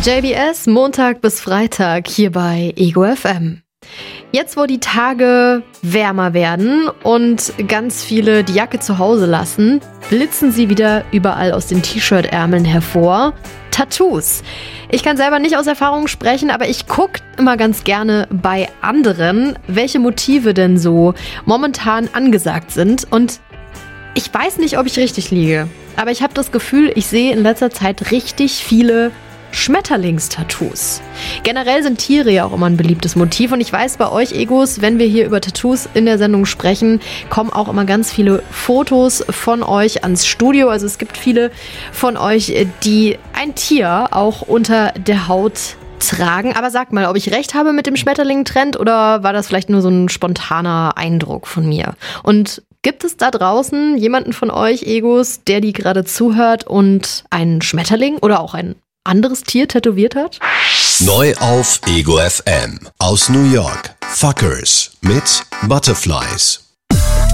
JBS, Montag bis Freitag hier bei Ego FM. Jetzt, wo die Tage wärmer werden und ganz viele die Jacke zu Hause lassen, blitzen sie wieder überall aus den T-Shirt-Ärmeln hervor. Tattoos. Ich kann selber nicht aus Erfahrung sprechen, aber ich gucke immer ganz gerne bei anderen, welche Motive denn so momentan angesagt sind. Und ich weiß nicht, ob ich richtig liege, aber ich habe das Gefühl, ich sehe in letzter Zeit richtig viele Schmetterlingstattoos. Generell sind Tiere ja auch immer ein beliebtes Motiv und ich weiß bei euch Egos, wenn wir hier über Tattoos in der Sendung sprechen, kommen auch immer ganz viele Fotos von euch ans Studio. Also es gibt viele von euch, die ein Tier auch unter der Haut tragen. Aber sagt mal, ob ich recht habe mit dem Schmetterling-Trend oder war das vielleicht nur so ein spontaner Eindruck von mir? Und gibt es da draußen jemanden von euch Egos, der die gerade zuhört und einen Schmetterling oder auch ein anderes Tier tätowiert hat? Neu auf Ego FM aus New York. Fuckers mit Butterflies.